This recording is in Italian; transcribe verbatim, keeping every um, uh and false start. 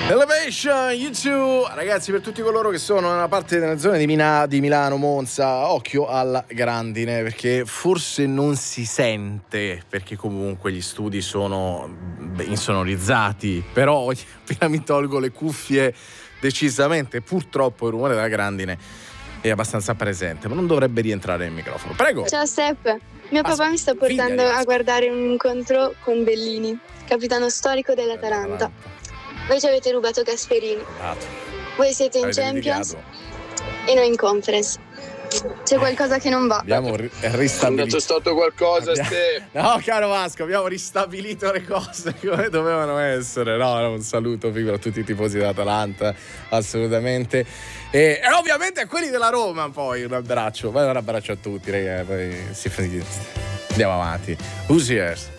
Elevation, YouTube, ragazzi, per tutti coloro che sono nella parte della zona di, Mina, di Milano, Monza, occhio alla grandine, perché forse non si sente, perché comunque gli studi sono beh, insonorizzati, però appena mi tolgo le cuffie, decisamente, purtroppo il rumore della grandine è abbastanza presente, ma non dovrebbe rientrare nel microfono. Prego. Ciao Steph, mio As- papà mi sta portando figlia di a guardare un incontro con Bellini, capitano storico dell'Atalanta. Voi ci avete rubato Gasperini. Esatto. Voi siete in Avete Champions litigato. e noi in Conference. C'è qualcosa che non va. Abbiamo ri- ristabilito. C'è stato qualcosa, Abbiamo- Ste. No, caro Vasco, abbiamo ristabilito le cose come dovevano essere. No, no, un saluto figo a tutti i tifosi dell'Atalanta, assolutamente. E, e ovviamente a quelli della Roma, poi un abbraccio. Poi un abbraccio a tutti, ragazzi. Poi si fa- andiamo avanti. Who's here?